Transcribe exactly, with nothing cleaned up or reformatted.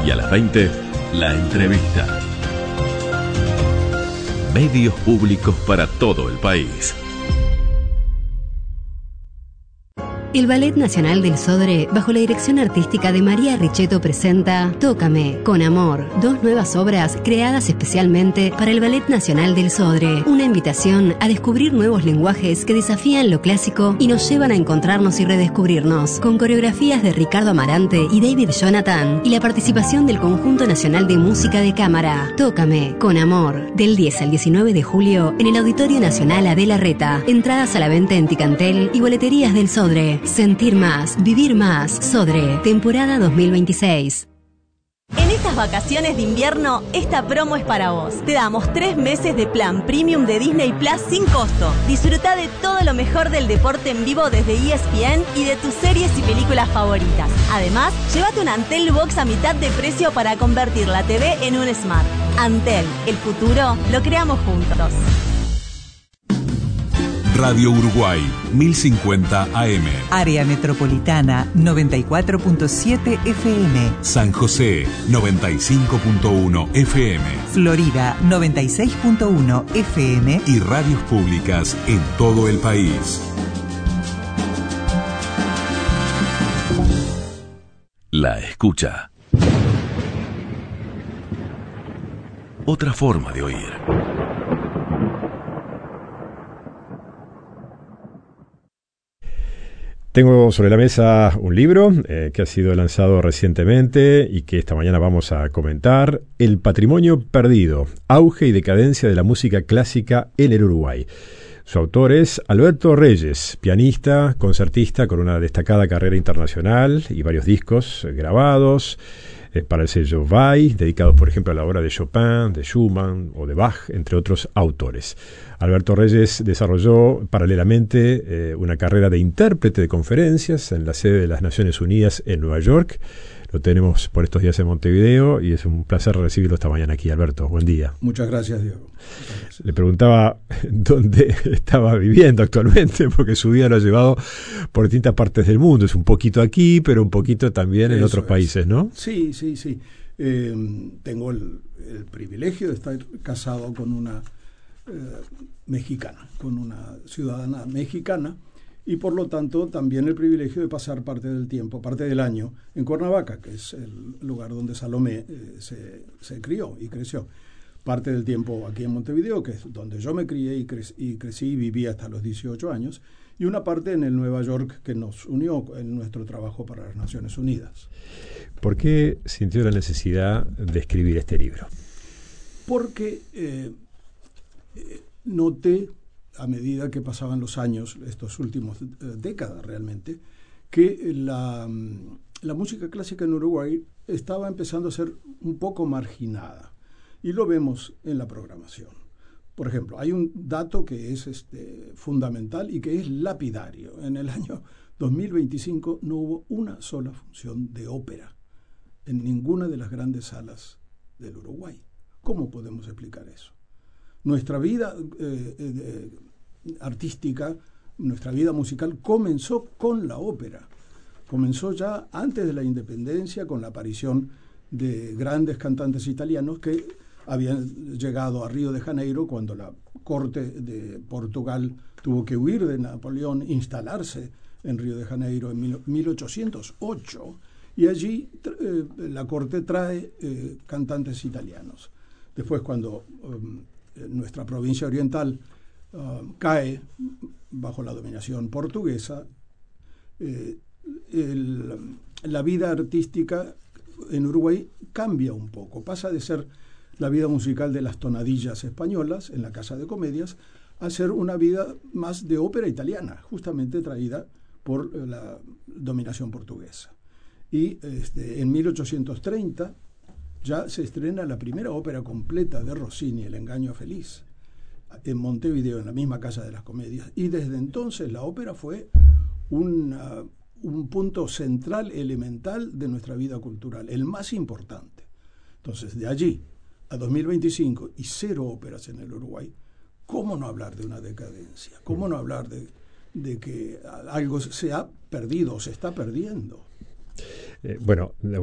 Y a las veinte, la entrevista. Medios públicos para todo el país. El Ballet Nacional del Sodre, bajo la dirección artística de María Richetto, presenta Tócame, con amor, dos nuevas obras creadas especialmente para el Ballet Nacional del Sodre. Una invitación a descubrir nuevos lenguajes que desafían lo clásico y nos llevan a encontrarnos y redescubrirnos, con coreografías de Ricardo Amarante y David Jonathan, y la participación del Conjunto Nacional de Música de Cámara. Tócame, con amor, del diez al diecinueve de julio en el Auditorio Nacional Adela Reta. Entradas a la venta en Ticantel y boleterías del Sodre. Sentir más, vivir más. Sodre, temporada dos mil veintiséis. En estas vacaciones de invierno, esta promo es para vos. Te damos tres meses de plan premium de Disney Plus sin costo. Disfruta de todo lo mejor del deporte en vivo desde E S P N y de tus series y películas favoritas. Además, llévate un Antel Box a mitad de precio para convertir la T V en un Smart. Antel, el futuro lo creamos juntos. Radio Uruguay, mil cincuenta A M. Área Metropolitana, noventa y cuatro punto siete F M. San José, noventa y cinco punto uno F M. Florida, noventa y seis punto uno F M. Y radios públicas en todo el país. La escucha. Otra forma de oír. Tengo sobre la mesa un libro eh, que ha sido lanzado recientemente y que esta mañana vamos a comentar: El patrimonio perdido, auge y decadencia de la música clásica en el Uruguay. Su autor es Alberto Reyes, pianista, concertista con una destacada carrera internacional y varios discos grabados eh, para el sello Vai, dedicados por ejemplo a la obra de Chopin, de Schumann o de Bach, entre otros autores. Alberto Reyes desarrolló paralelamente eh, una carrera de intérprete de conferencias en la sede de las Naciones Unidas en Nueva York. Lo tenemos por estos días en Montevideo y es un placer recibirlo esta mañana aquí. Alberto, buen día. Muchas gracias, Diego. Muchas gracias. Le preguntaba dónde estaba viviendo actualmente, porque su vida lo ha llevado por distintas partes del mundo. Es un poquito aquí, pero un poquito también en Eso otros es. países, ¿no? Sí, sí, sí. Eh, tengo el, el privilegio de estar casado con una eh, mexicana, con una ciudadana mexicana, y por lo tanto también el privilegio de pasar parte del tiempo, parte del año, en Cuernavaca, que es el lugar donde Salomé eh, se, se crió y creció. Parte del tiempo aquí en Montevideo, que es donde yo me crié y, cre- y crecí y viví hasta los dieciocho años, y una parte en el Nueva York que nos unió en nuestro trabajo para las Naciones Unidas. ¿Por qué sintió la necesidad de escribir este libro? Porque eh, eh, noté, a medida que pasaban los años, estos últimos eh, décadas realmente, que la, la música clásica en Uruguay estaba empezando a ser un poco marginada. Y lo vemos en la programación. Por ejemplo, hay un dato que es este, fundamental y que es lapidario. En el año dos mil veinticinco no hubo una sola función de ópera en ninguna de las grandes salas del Uruguay. ¿Cómo podemos explicar eso? Nuestra vida eh, eh, artística, nuestra vida musical comenzó con la ópera. Comenzó ya antes de la independencia con la aparición de grandes cantantes italianos que habían llegado a Río de Janeiro cuando la corte de Portugal tuvo que huir de Napoleón, instalarse en Río de Janeiro en mil ochocientos ocho, y allí eh, la corte trae eh, cantantes italianos. Después, cuando um, nuestra provincia oriental uh, cae bajo la dominación portuguesa, eh, el, la vida artística en Uruguay cambia un poco, pasa de ser la vida musical de las tonadillas españolas en la Casa de Comedias a ser una vida más de ópera italiana, justamente traída por la dominación portuguesa. Y este, en mil ochocientos treinta ya se estrena la primera ópera completa de Rossini, El engaño feliz, en Montevideo, en la misma Casa de las Comedias. Y desde entonces la ópera fue una, un punto central, elemental de nuestra vida cultural, el más importante. Entonces, de allí a dos mil veinticinco y cero óperas en el Uruguay, ¿cómo no hablar de una decadencia? ¿Cómo no hablar de, de que algo se ha perdido o se está perdiendo? Eh, bueno,